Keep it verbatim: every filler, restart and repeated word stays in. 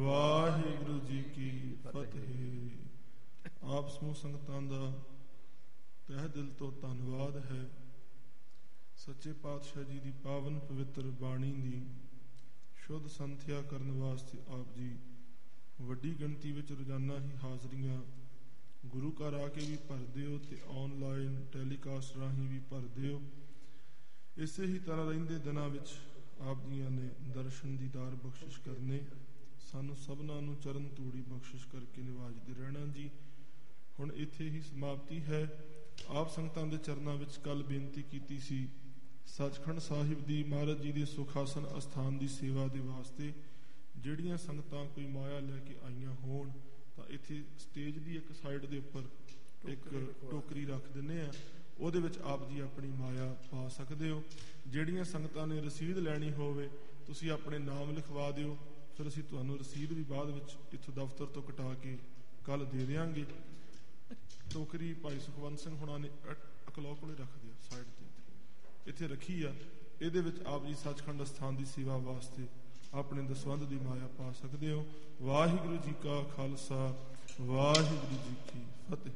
ਵਾਹਿਗੁਰੂ ਜੀ ਕੀ ਫਤਿਹ। ਆਪ ਸਮੂਹ ਸੰਗਤਾਂ ਦਾ ਤਹਿ ਦਿਲ ਤੋਂ ਧੰਨਵਾਦ ਹੈ। ਸੱਚੇ ਪਾਤਸ਼ਾਹ ਜੀ ਦੀ ਪਾਵਨ ਪਵਿੱਤਰ ਬਾਣੀ ਦੀ ਸ਼ੁੱਧ ਸੰਥਿਆ ਕਰਨ ਵਾਸਤੇ ਆਪ ਜੀ ਵੱਡੀ ਗਿਣਤੀ ਵਿੱਚ ਰੋਜ਼ਾਨਾ ਹੀ ਹਾਜ਼ਰੀਆਂ ਗੁਰੂ ਘਰ ਆ ਕੇ ਵੀ ਭਰਦੇ ਹੋ ਤੇ ਆਨਲਾਈਨ ਟੈਲੀਕਾਸਟ ਰਾਹੀਂ ਵੀ ਭਰਦੇ ਹੋ। ਇਸੇ ਹੀ ਤਰ੍ਹਾਂ ਰਹਿੰਦੇ ਦਿਨਾਂ ਵਿੱਚ ਆਪ ਜੀਆਂ ਨੇ ਦਰਸ਼ਨ ਦੀਦਾਰ ਬਖਸ਼ਿਸ਼ ਕਰਨੇ, ਸਾਨੂੰ ਸਭਨਾਂ ਨੂੰ ਚਰਨ ਧੂੜੀ ਬਖਸ਼ਿਸ਼ ਕਰਕੇ ਨਿਵਾਜਦੇ ਰਹਿਣਾ ਜੀ। ਹੁਣ ਇੱਥੇ ਹੀ ਸਮਾਪਤੀ ਹੈ। ਆਪ ਸੰਗਤਾਂ ਦੇ ਚਰਨਾਂ ਵਿੱਚ ਕੱਲ ਬੇਨਤੀ ਕੀਤੀ ਸੀ ਸੱਚਖੰਡ ਸਾਹਿਬ ਦੀ ਮਹਾਰਾਜ ਜੀ ਦੇ ਸੁਖਾਸਨ ਅਸਥਾਨ ਦੀ ਸੇਵਾ ਦੇ ਵਾਸਤੇ ਜਿਹੜੀਆਂ ਸੰਗਤਾਂ ਕੋਈ ਮਾਇਆ ਲੈ ਕੇ ਆਈਆਂ ਹੋਣ ਤਾਂ ਇੱਥੇ ਸਟੇਜ ਦੀ ਇੱਕ ਸਾਈਡ ਦੇ ਉੱਪਰ ਇੱਕ ਟੋਕਰੀ ਰੱਖ ਦਿੰਦੇ ਆ, ਉਹਦੇ ਵਿੱਚ ਆਪ ਜੀ ਆਪਣੀ ਮਾਇਆ ਪਾ ਸਕਦੇ ਹੋ। ਜਿਹੜੀਆਂ ਸੰਗਤਾਂ ਨੇ ਰਸੀਦ ਲੈਣੀ ਹੋਵੇ ਤੁਸੀਂ ਆਪਣੇ ਨਾਮ ਲਿਖਵਾ ਦਿਓ, ਫਿਰ ਅਸੀਂ ਤੁਹਾਨੂੰ ਰਸੀਦ ਵੀ ਬਾਅਦ ਵਿੱਚ ਇੱਥੋਂ ਦਫ਼ਤਰ ਤੋਂ ਕਟਾ ਕੇ ਕੱਲ ਦੇ ਦਿਆਂਗੇ। ਟੋਕਰੀ ਭਾਈ ਸੁਖਵੰਤ ਸਿੰਘ ਹੁਣਾਂ ਨੇ ਅਕਲੌਕ ਕੋਲੇ ਰੱਖਦੇ ਆ, ਸਾਈਡ ਤੇ ਇੱਥੇ ਰੱਖੀ ਆ। ਇਹਦੇ ਵਿੱਚ ਆਪ ਜੀ ਸੱਚਖੰਡ ਅਸਥਾਨ ਦੀ ਸੇਵਾ ਵਾਸਤੇ ਆਪਣੇ ਦਸਵੰਧ ਦੀ ਮਾਇਆ ਪਾ ਸਕਦੇ ਹੋ। ਵਾਹਿਗੁਰੂ ਜੀ ਕਾ ਖਾਲਸਾ, ਵਾਹਿਗੁਰੂ ਜੀ ਕੀ ਫਤਿਹ।